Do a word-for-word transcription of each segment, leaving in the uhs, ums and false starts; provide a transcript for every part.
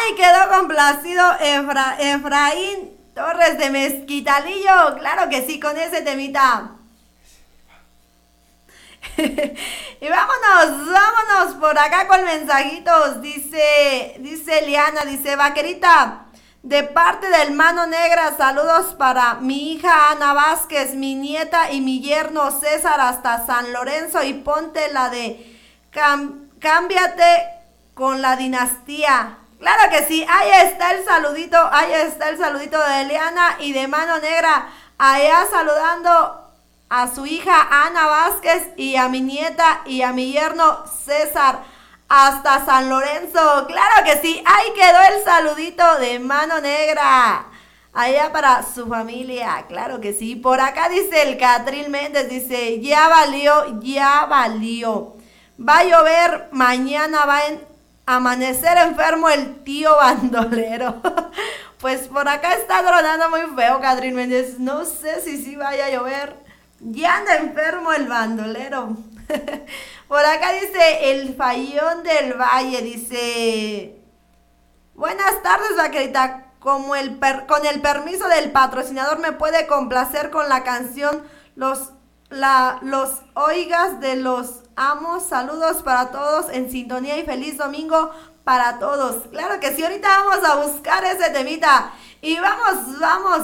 Ay, quedó complacido Efra, Efraín Torres de Mezquitalillo. Claro que sí, con ese temita. Y vámonos, vámonos por acá con mensajitos. Dice, dice Eliana, dice, vaquerita, de parte del Mano Negra, saludos para mi hija Ana Vázquez, mi nieta y mi yerno César hasta San Lorenzo, y ponte la de cam, cámbiate con la dinastía. Claro que sí, ahí está el saludito, ahí está el saludito de Eliana y de Mano Negra, allá saludando a su hija Ana Vázquez y a mi nieta y a mi yerno César hasta San Lorenzo. Claro que sí, ahí quedó el saludito de Mano Negra allá para su familia. Claro que sí. Por acá dice el Catril Méndez, dice, ya valió, ya valió. Va a llover, mañana va a amanecer enfermo el tío bandolero. Pues por acá está tronando muy feo, Catril Méndez. No sé si sí vaya a llover. Ya anda enfermo el bandolero. Por acá dice el Fayón del Valle, dice, buenas tardes, vaquerita, como el per, con el permiso del patrocinador me puede complacer con la canción Los, la, los Oigas de los Amos. Saludos para todos en sintonía y feliz domingo para todos. Claro que sí, ahorita vamos a buscar ese temita y vamos, vamos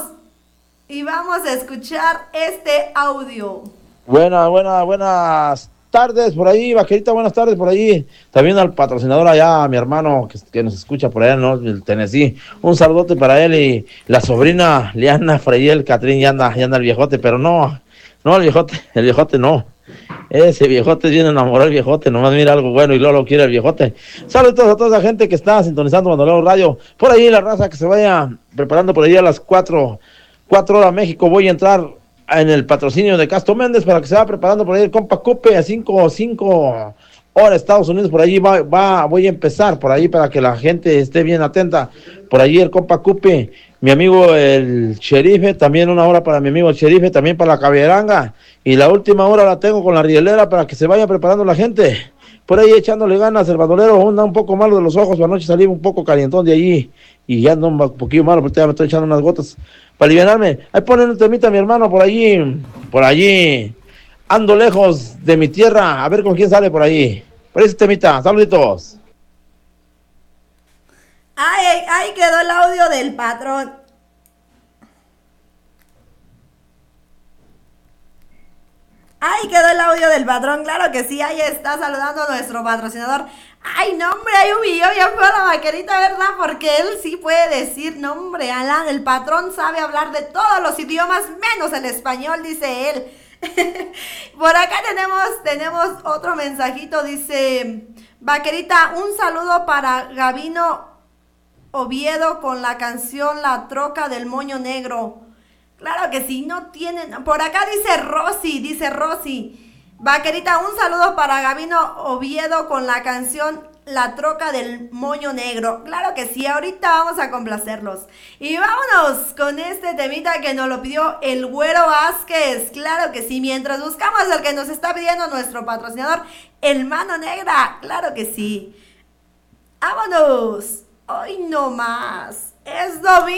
y vamos a escuchar este audio. Buenas, buenas, buenas tardes por ahí, vaquerita, buenas tardes por ahí. También al patrocinador allá, a mi hermano que, que nos escucha por allá, ¿no? El Tennessee. Un saludote para él y la sobrina Liana Freyel Catrín, ya anda, ya anda el viejote, pero no, no el viejote, el viejote no. Ese viejote es bien enamorado, el viejote, nomás mira algo bueno y luego lo quiere el viejote. Saludos a toda esa gente que está sintonizando Bandolero Radio. Por ahí la raza que se vaya preparando por ahí a las cuatro, cuatro horas México. Voy a entrar en el patrocinio de Castro Méndez para que se vaya preparando por ahí el compa Cupe a cinco, cinco horas Estados Unidos. Por allí va, va, voy a empezar por ahí para que la gente esté bien atenta. Por allí el compa Cupe, mi amigo el Sherife, también una hora para mi amigo el Sherife, también para la Caberanga. Y la última hora la tengo con la rielera para que se vaya preparando la gente. Por ahí echándole ganas, el bandolero anda un poco malo de los ojos, anoche salí un poco calientón de allí y ya ando un poquillo malo, porque ya me estoy echando unas gotas para aliviarme. Ahí ponen un temita mi hermano por allí, por allí, ando lejos de mi tierra, a ver con quién sale por allí. Por ese temita, saluditos. Ay, ahí quedó el audio del patrón. Ahí quedó el audio del patrón, claro que sí, ahí está saludando a nuestro patrocinador. Ay, no, hombre, ahí humilló ya fue a la vaquerita, ¿verdad? Porque él sí puede decir, no, hombre, Alan, el patrón sabe hablar de todos los idiomas, menos el español, dice él. Por acá tenemos, tenemos otro mensajito, dice, vaquerita, un saludo para Gabino Oviedo con la canción La Troca del Moño Negro. Claro que sí, no tienen. Por acá dice Rosy, dice Rosy. Vaquerita, un saludo para Gabino Oviedo con la canción La Troca del Moño Negro. Claro que sí, ahorita vamos a complacerlos. Y vámonos con este temita que nos lo pidió el Güero Vázquez. Claro que sí, mientras buscamos el que nos está pidiendo nuestro patrocinador, el Mano Negra. Claro que sí. Vámonos. Hoy no más. Es domingo.